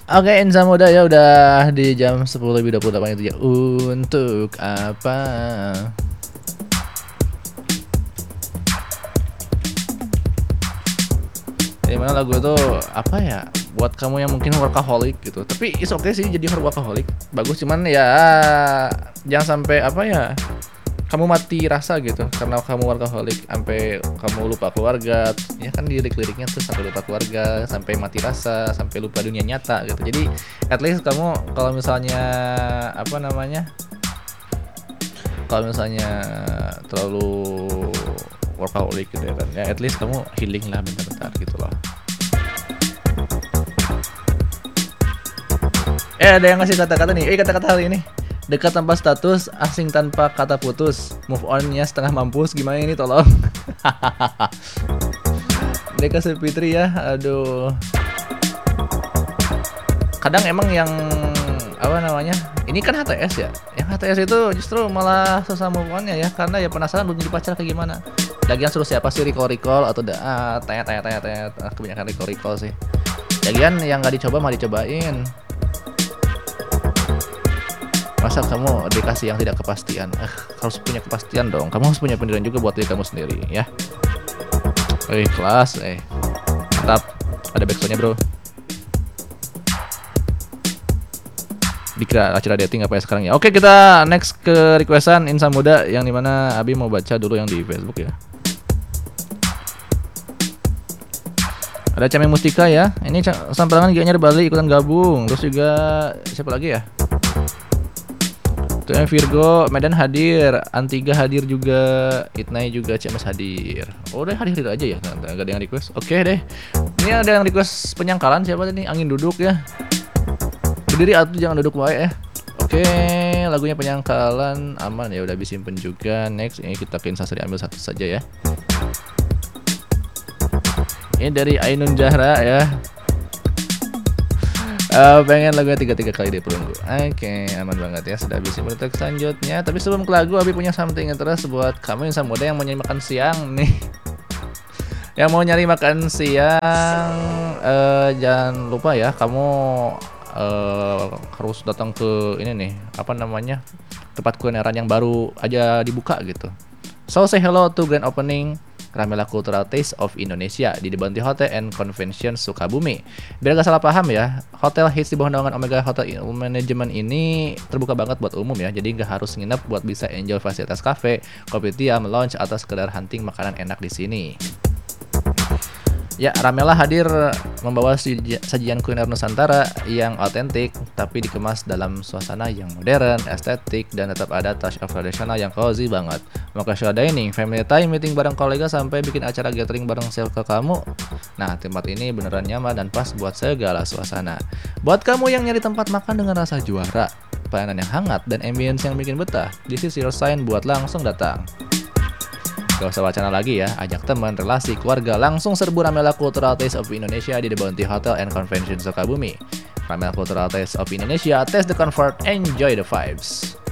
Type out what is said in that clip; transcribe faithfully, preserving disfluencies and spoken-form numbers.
Oke, Insa Muda ya udah di jam sepuluh lebih dua puluh delapan itu ya. Untuk apa? Jadi mana lagu itu apa ya? Buat kamu yang mungkin workaholic gitu. Tapi is oke okay sih jadi workaholic. Bagus, cuman ya jangan sampai apa ya? Kamu mati rasa gitu karena kamu workaholic sampai kamu lupa keluarga. Ya kan di lirik-liriknya tuh sampai lupa keluarga, sampai mati rasa, sampai lupa dunia nyata gitu. Jadi at least kamu kalau misalnya apa namanya? Kalau misalnya terlalu workaholic gitu ya kan. Ya at least kamu healing lah bentar-bentar gitu loh. Eh ada yang ngasih kata-kata nih. Eh kata-kata hari ini. Dekat tanpa status, asing tanpa kata putus. Move on-nya setengah mampus, gimana ini tolong. Deka Fitri ya, aduh. Kadang emang yang apa namanya? Ini kan H T S ya. Yang H T S itu justru malah susah move on-nya ya, karena ya penasaran belum jadi pacar kayak gimana. Lagian suruh siapa sih recall-recall atau da ah, tanya-tanya-tanya, ah, kebanyakan recall-recall sih. Lagian yang nggak dicoba malah dicobain. Masa kamu dikasih yang tidak kepastian? Eh, harus punya kepastian dong. Kamu harus punya pendirian juga buat diri kamu sendiri, ya. Eh, kelas, eh. Mantap. Ada backsoundnya bro. Dikira acara dating apa ya sekarang ya. Oke, kita next ke requestan Insa Muda yang dimana Abi mau baca dulu yang di Facebook ya. Ada Cemeng Mustika ya. Ini samperangan G-nya Bali ikutan gabung. Terus juga siapa lagi ya? Tuh Virgo, Medan hadir, Antiga hadir juga, Itnai juga, C M S hadir. Oh udah hadir itu aja ya, nggak ada yang request. Oke deh, ini ada yang request penyangkalan siapa tadi? Angin duduk ya. Berdiri atau jangan duduk wae ya. Oke, lagunya penyangkalan aman ya, udah bisa simpen juga. Next, ini kita ke Instastory ambil satu saja ya. Ini dari Ainun Zahra ya. Uh, pengen lagunya tiga tiga kali diperunggu. Oke, okay, aman banget ya. Sudah bisa menutup selanjutnya. Tapi sebelum ke lagu, Abi punya something interest buat kamu yang muda yang mau nyari makan siang nih. Yang mau nyari makan siang, uh, jangan lupa ya, kamu uh, harus datang ke ini nih, apa namanya, tempat kulineran yang baru aja dibuka gitu. So say hello to grand opening Ramela Cultural Taste of Indonesia di The Bounty Hotel and Convention Sukabumi. Biar gak salah paham ya, hotel hits di bawah naungan Omega Hotel Management ini terbuka banget buat umum ya. Jadi gak harus nginep buat bisa enjoy fasilitas cafe, kopi tiam, lounge, atau sekedar hunting makanan enak di sini. Ya, Ramela hadir membawa sajian kuliner Nusantara yang otentik tapi dikemas dalam suasana yang modern, estetik, dan tetap ada touch of tradisional yang cozy banget. Mau casual dining, family time, meeting bareng kolega, sampai bikin acara gathering bareng circle kamu. Nah, tempat ini beneran nyaman dan pas buat segala suasana. Buat kamu yang nyari tempat makan dengan rasa juara, pelayanan yang hangat, dan ambience yang bikin betah, this is your sign buat langsung datang. Gak usah wacana lagi ya, ajak teman, relasi, keluarga, langsung serbu Ramela Cultural Taste of Indonesia di The Bounty Hotel and Convention Sukabumi. Ramela Cultural Taste of Indonesia, taste the comfort, enjoy the vibes.